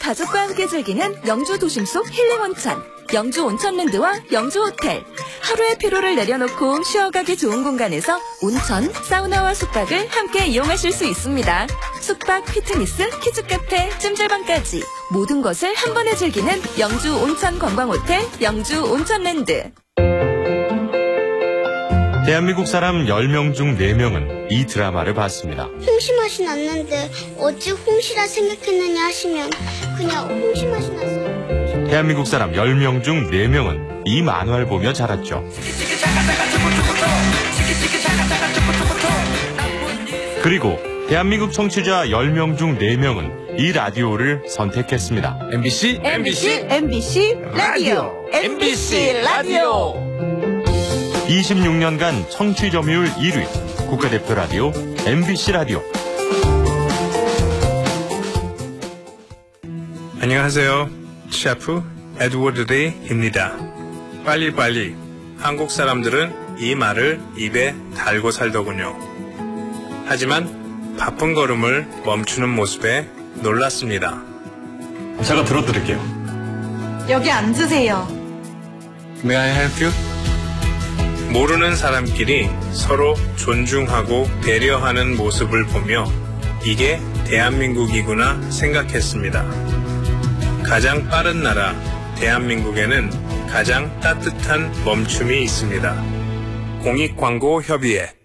가족과 함께 즐기는 영주 도심 속 힐링 온천, 영주 온천랜드와 영주 호텔. 하루의 피로를 내려놓고 쉬어가기 좋은 공간에서 온천, 사우나와 숙박을 함께 이용하실 수 있습니다. 숙박, 피트니스, 키즈카페, 찜질방까지 모든 것을 한 번에 즐기는 영주 온천 관광호텔, 영주 온천랜드. 대한민국 사람 10명 중 4명은 이 드라마를 봤습니다. 홍시 맛이 났는데 어찌 홍시라 생각했느냐 하시면 그냥 홍시 맛이 났어요. 대한민국 사람 10명 중 4명은 이 만화를 보며 자랐죠. 그리고 대한민국 청취자 10명 중 4명은 이 라디오를 선택했습니다. MBC 라디오. MBC 라디오. 26년간 청취 점유율 1위 국가대표 라디오 MBC 라디오. 안녕하세요. 셰프 에드워드 데이입니다. 빨리빨리. 한국 사람들은 이 말을 입에 달고 살더군요. 하지만 바쁜 걸음을 멈추는 모습에 놀랐습니다. 제가 들어드릴게요. 여기 앉으세요. May I help you? 모르는 사람끼리 서로 존중하고 배려하는 모습을 보며 이게 대한민국이구나 생각했습니다. 가장 빠른 나라 대한민국에는 가장 따뜻한 멈춤이 있습니다. 공익광고협의회